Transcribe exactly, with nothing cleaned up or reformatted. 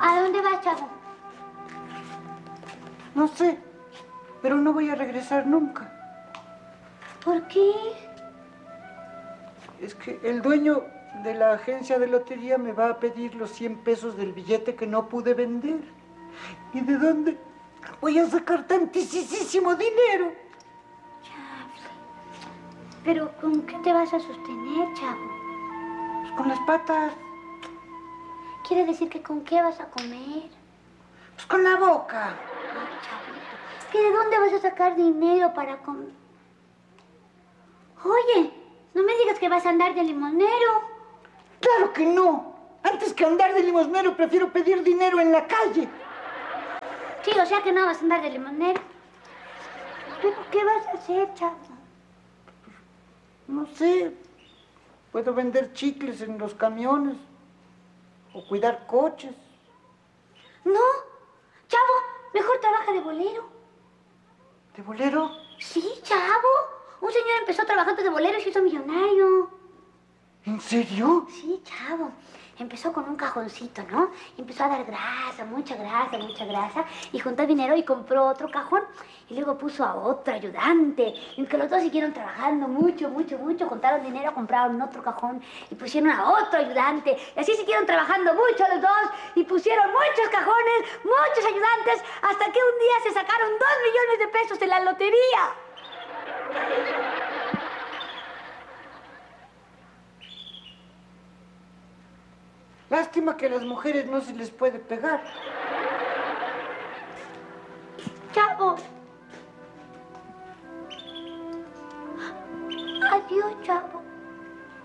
¿A dónde vas, Chavo? No sé, pero no voy a regresar nunca. ¿Por qué? Es que el dueño de la agencia de lotería me va a pedir los cien pesos del billete que no pude vender. ¿Y de dónde voy a sacar tantísimo dinero? Chavo. ¿Pero con qué te vas a sostener, Chavo? Pues con las patas. ¿Quiere decir que con qué vas a comer? Pues con la boca. Ay, Chavito. ¿Que de dónde vas a sacar dinero para comer? Oye, no me digas que vas a andar de limonero. ¡Claro que no! Antes que andar de limosnero, prefiero pedir dinero en la calle. Sí, o sea que no vas a andar de limonero. ¿Pero qué vas a hacer, Chavo? No sé. Puedo vender chicles en los camiones. O cuidar coches. No, Chavo, mejor trabaja de bolero. ¿De bolero? Sí, Chavo. Un señor empezó trabajando de bolero y se hizo millonario. ¿En serio? Sí, Chavo. Empezó con un cajoncito, ¿no? Y empezó a dar grasa, mucha grasa, mucha grasa. Y juntó dinero y compró otro cajón. Y luego puso a otro ayudante. Y que los dos siguieron trabajando mucho, mucho, mucho. Juntaron dinero, compraron otro cajón. Y pusieron a otro ayudante. Y así siguieron trabajando mucho los dos. Y pusieron muchos cajones, muchos ayudantes. Hasta que un día se sacaron dos millones de pesos en la lotería. Lástima que a las mujeres no se les puede pegar.